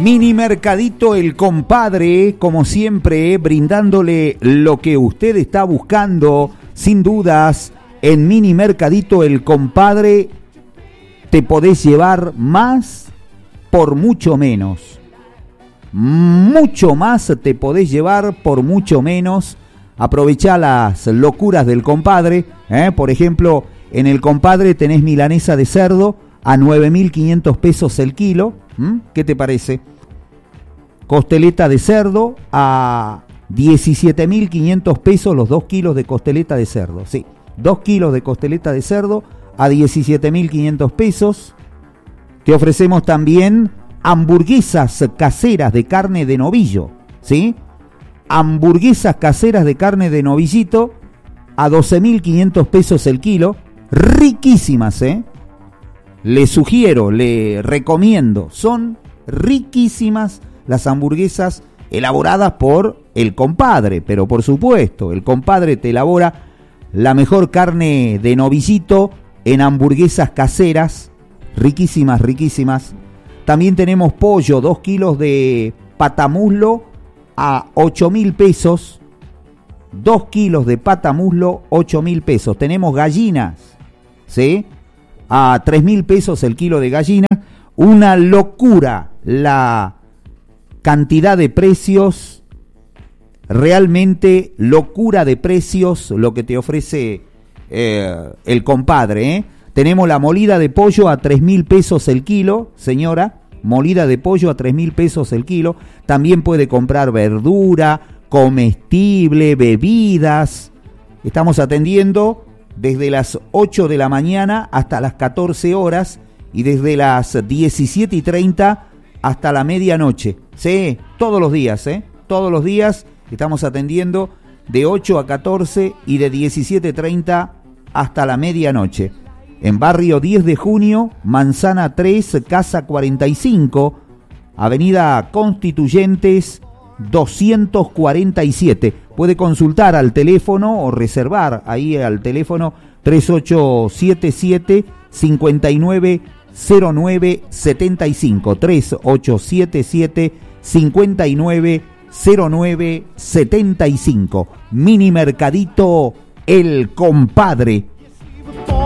Mini Mercadito El Compadre, como siempre, brindándole lo que usted está buscando, sin dudas. En Mini Mercadito El Compadre te podés llevar más por mucho menos. Mucho más te podés llevar por mucho menos. Aprovechá las locuras del Compadre. Por ejemplo, en El Compadre tenés milanesa de cerdo a 9.500 pesos el kilo. ¿Qué te parece? Costeleta de cerdo a 17.500 pesos los 2 kilos de costeleta de cerdo. Sí, 2 kilos de costeleta de cerdo a 17.500 pesos. Te ofrecemos también hamburguesas caseras de carne de novillo. ¿Sí? Hamburguesas caseras de carne de novillito a 12.500 pesos el kilo. Riquísimas, ¿eh? Le sugiero, le recomiendo. Son riquísimas las hamburguesas elaboradas por El Compadre. Pero por supuesto, El Compadre te elabora la mejor carne de novillito en hamburguesas caseras. Riquísimas, riquísimas. También tenemos pollo, 2 kilos de patamuslo a 8.000 pesos. 2 kilos de patamuslo, 8.000 pesos. Tenemos gallinas, ¿sí? A 3.000 pesos el kilo de gallina. Una locura la cantidad de precios, realmente locura de precios lo que te ofrece El Compadre, ¿eh? Tenemos la molida de pollo a 3.000 pesos el kilo, señora, molida de pollo a 3.000 pesos el kilo. También puede comprar verdura, comestible, bebidas. Estamos atendiendo desde las 8 de la mañana hasta las 14 horas y desde las 17:30 hasta la medianoche. Sí, todos los días, todos los días estamos atendiendo de 8 a 14 y de 17:30 hasta la medianoche. En barrio 10 de junio, Manzana 3, Casa 45, Avenida Constituyentes 247. Puede consultar al teléfono o reservar ahí al teléfono 3877-590975. 3877-590975. Mini Mercadito El Compadre.